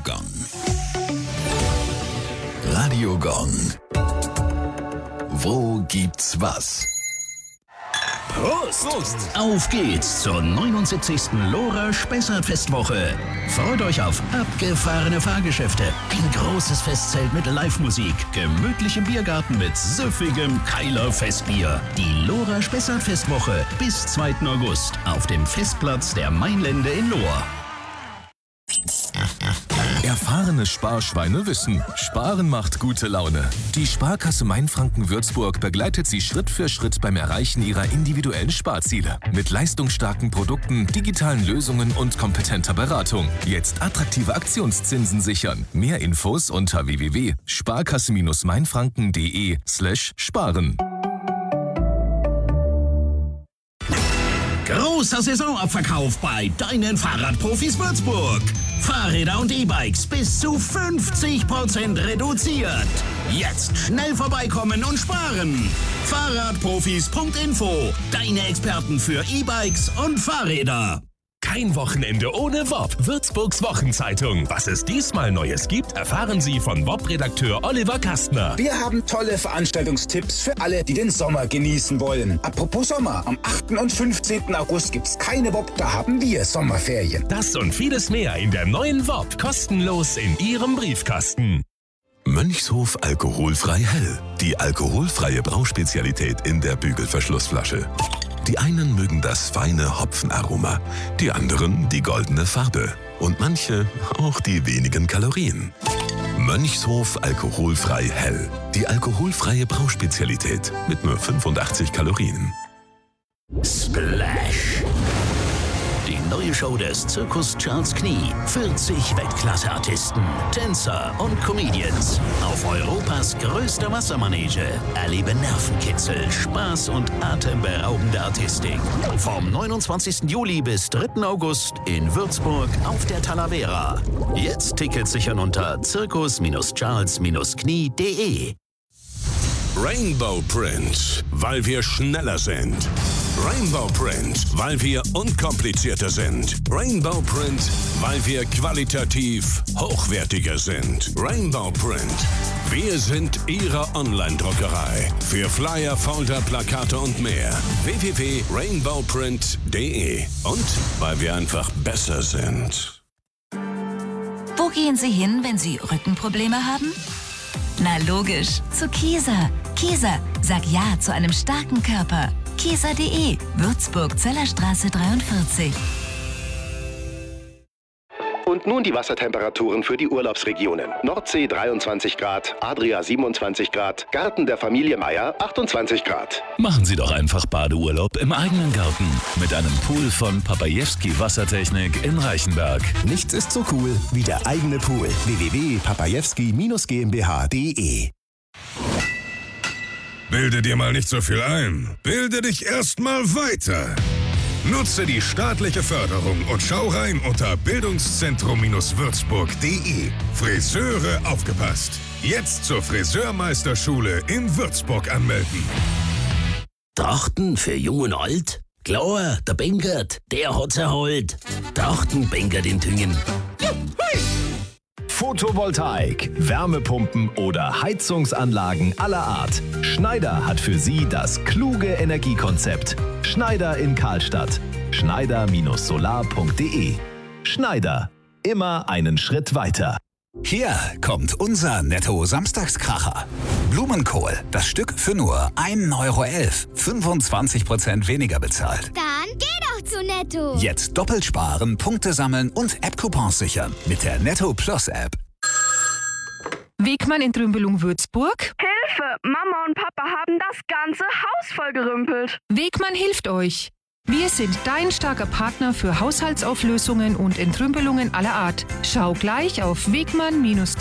Gong. Radio Gong. Wo gibt's was? Prost! Auf geht's zur 79. Lora Spessart-Festwoche. Freut euch auf abgefahrene Fahrgeschäfte, ein großes Festzelt mit Live-Musik, gemütlichem Biergarten mit süffigem Keiler Festbier. Die Lora Spessart-Festwoche bis 2. August auf dem Festplatz der Mainlände in Lohr. Erfahrene Sparschweine wissen, Sparen macht gute Laune. Die Sparkasse Mainfranken-Würzburg begleitet Sie Schritt für Schritt beim Erreichen Ihrer individuellen Sparziele. Mit leistungsstarken Produkten, digitalen Lösungen und kompetenter Beratung. Jetzt attraktive Aktionszinsen sichern. Mehr Infos unter www.sparkasse-mainfranken.de/sparen. Großer Saisonabverkauf bei deinen Fahrradprofis Würzburg. Fahrräder und E-Bikes bis zu 50% reduziert. Jetzt schnell vorbeikommen und sparen. Fahrradprofis.info. Deine Experten für E-Bikes und Fahrräder. Kein Wochenende ohne WOP. Würzburgs Wochenzeitung. Was es diesmal Neues gibt, erfahren Sie von WOP-Redakteur Oliver Kastner. Wir haben tolle Veranstaltungstipps für alle, die den Sommer genießen wollen. Apropos Sommer, am 8. und 15. August gibt's keine WOP, da haben wir Sommerferien. Das und vieles mehr in der neuen WOP. Kostenlos in Ihrem Briefkasten. Mönchshof alkoholfrei hell. Die alkoholfreie Brauspezialität in der Bügelverschlussflasche. Die einen mögen das feine Hopfenaroma, die anderen die goldene Farbe und manche auch die wenigen Kalorien. Mönchshof alkoholfrei hell. Die alkoholfreie Brauspezialität mit nur 85 Kalorien. Splash. Die neue Show des Zirkus Charles Knie. 40 Weltklasse-Artisten, Tänzer und Comedians. Auf Europas größter Wassermanege. Erlebe Nervenkitzel, Spaß und atemberaubende Artistik. Vom 29. Juli bis 3. August in Würzburg auf der Talavera. Jetzt Tickets sichern unter zirkus-charles-knie.de. Rainbow Print, weil wir schneller sind. Rainbow Print, weil wir unkomplizierter sind. Rainbow Print, weil wir qualitativ hochwertiger sind. Rainbow Print, wir sind Ihre Online-Druckerei. Für Flyer, Folder, Plakate und mehr. www.rainbowprint.de. Und weil wir einfach besser sind. Wo gehen Sie hin, wenn Sie Rückenprobleme haben? Na logisch, zu Kieser. Kieser, sag Ja zu einem starken Körper. Kieser.de, Würzburg-Zellerstraße 43. Und nun die Wassertemperaturen für die Urlaubsregionen. Nordsee 23 Grad, Adria 27 Grad, Garten der Familie Meier 28 Grad. Machen Sie doch einfach Badeurlaub im eigenen Garten mit einem Pool von Papajewski Wassertechnik in Reichenberg. Nichts ist so cool wie der eigene Pool. www.papajewski-GmbH.de. Bilde dir mal nicht so viel ein. Bilde dich erstmal weiter. Nutze die staatliche Förderung und schau rein unter bildungszentrum-würzburg.de. Friseure aufgepasst. Jetzt zur Friseurmeisterschule in Würzburg anmelden. Trachten für Jung und Alt? Klar, der Benkert, der hat's erholt. Trachten Benkert in Tüngen. Photovoltaik, Wärmepumpen oder Heizungsanlagen aller Art. Schneider hat für Sie das kluge Energiekonzept. Schneider in Karlstadt. Schneider-solar.de. Schneider. Immer einen Schritt weiter. Hier kommt unser Netto-Samstagskracher. Blumenkohl, das Stück für nur 1,11 €. 25% weniger bezahlt. Dann geh doch zu Netto. Jetzt doppelt sparen, Punkte sammeln und App-Coupons sichern mit der Netto Plus App. Wegmann in Trümbelung-Würzburg. Hilfe! Mama und Papa haben das ganze Haus vollgerümpelt. Wegmann hilft euch. Wir sind dein starker Partner für Haushaltsauflösungen und Entrümpelungen aller Art. Schau gleich auf wegmann-